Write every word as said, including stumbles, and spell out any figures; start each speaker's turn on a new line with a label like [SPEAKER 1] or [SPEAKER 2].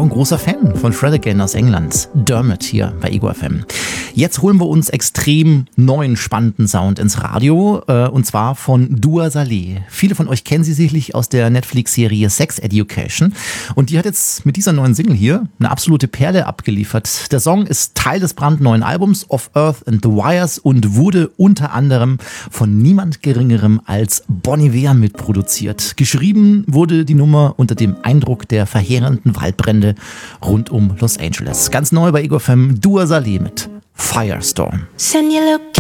[SPEAKER 1] ein großer Fan von Fred Again aus England. Dermot hier bei Ego F M. Jetzt holen wir uns extrem neuen, spannenden Sound ins Radio, äh, und zwar von Dua Saleh. Viele von euch kennen sie sicherlich aus der Netflix-Serie Sex Education. Und die hat jetzt mit dieser neuen Single hier eine absolute Perle abgeliefert. Der Song ist Teil des brandneuen Albums Of Earth and the Wires und wurde unter anderem von niemand Geringerem als Bon Iver mitproduziert. Geschrieben wurde die Nummer unter dem Eindruck der verheerenden Waldbrände rund um Los Angeles. Ganz neu bei Ego F M, Dua Saleh mit Firestorm.
[SPEAKER 2] Send your look